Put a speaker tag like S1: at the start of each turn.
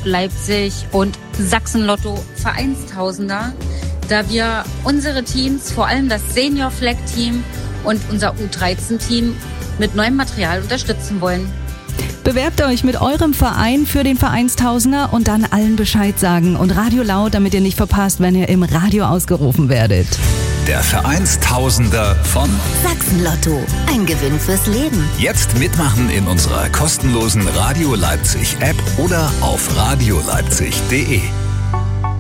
S1: Leipzig und Sachsen-Lotto Vereinstausender, da wir unsere Teams, vor allem das Senior-Flag-Team und unser U13-Team, mit neuem Material unterstützen wollen.
S2: Bewerbt euch mit eurem Verein für den Vereinstausender und dann allen Bescheid sagen und Radio laut, damit ihr nicht verpasst, wenn ihr im Radio ausgerufen werdet.
S3: Der Vereinstausender von
S4: Sachsen-Lotto. Ein Gewinn fürs Leben.
S3: Jetzt mitmachen in unserer kostenlosen Radio Leipzig App oder auf radioleipzig.de.